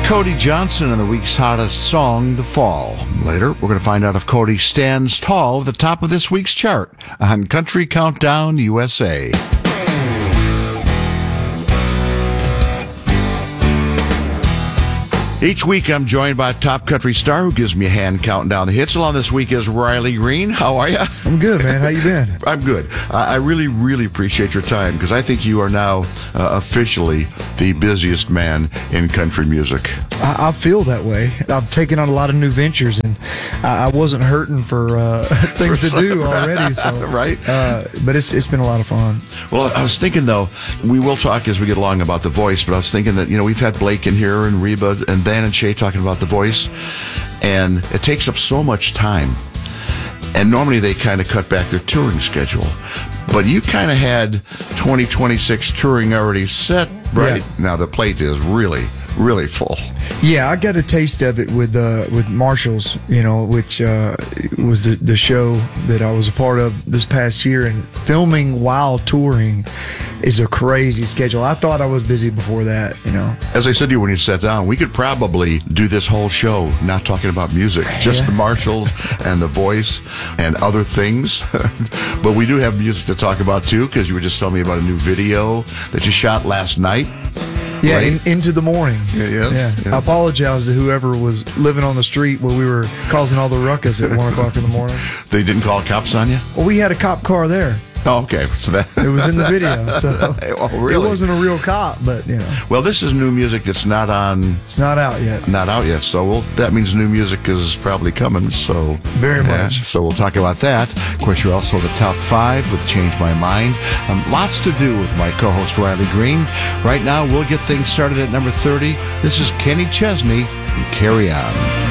Cody Johnson and the week's hottest song, The Fall. Later, we're going to find out if Cody stands tall at the top of this week's chart on Country Countdown USA. Each week, I'm joined by a top country star who gives me a hand counting down the hits. Along this week is Riley Green. How are you? I'm good, man. How you been? I'm good. I really, really appreciate your time because I think you are now officially the busiest man in country music. I feel that way. I've taken on a lot of new ventures, and I wasn't hurting for things to do already. So right. But it's been a lot of fun. Well, I was thinking, though, we will talk as we get along about The Voice, but I was thinking that, we've had Blake in here and Reba and Dan and Shay talking about The Voice, and it takes up so much time. And normally they kind of cut back their touring schedule. But you kind of had 2026 touring already set, right? Yeah. Now the plate is really, really full. Yeah, I got a taste of it with Marshalls, which was the show that I was a part of this past year. And filming while touring is a crazy schedule. I thought I was busy before that, As I said to you when you sat down, we could probably do this whole show not talking about music, just the Marshalls and The Voice and other things. But we do have music to talk about, too, because you were just telling me about a new video that you shot last night. Yeah, into the morning. Yes. I apologize to whoever was living on the street where we were causing all the ruckus at 1 o'clock in the morning. They didn't call cops on you? Well, we had a cop car there. Oh, okay. So it was in the video. So oh, really? It wasn't a real cop, but Well, this is new music that's not on. It's not out yet. Not out yet. So that means new music is probably coming. So very much. So we'll talk about that. Of course, you're also the top 5 with Change My Mind. Lots to do with my co-host Riley Green. Right now, we'll get things started at number 30. This is Kenny Chesney and Carry On.